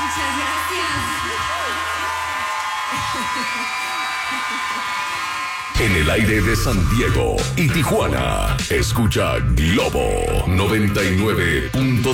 Muchas gracias. En el aire de San Diego y Tijuana, escucha Globo 99.3.